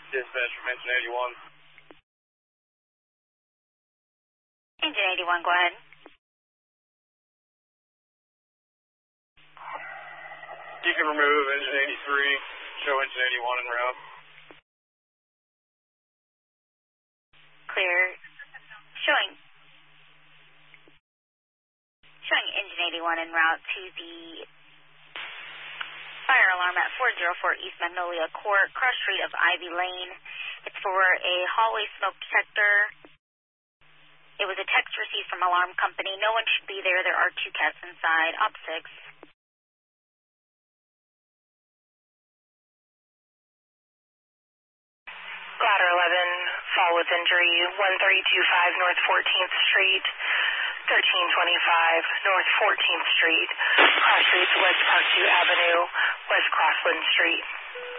Dispatch from Engine 81. Engine 81, go ahead. You can remove Engine 83, show Engine 81 en route. Clear. Showing Engine 81 en route to the fire alarm at 404 East Magnolia Court, cross street of Ivy Lane. It's for a hallway smoke detector. It was a text received from alarm company. No one should be there. There are 2 cats inside. Op 6. Ladder 11, fall with injury, 1325 North 14th Street, 1325 North 14th Street, cross streets West Parkview Avenue, West Crossland Street.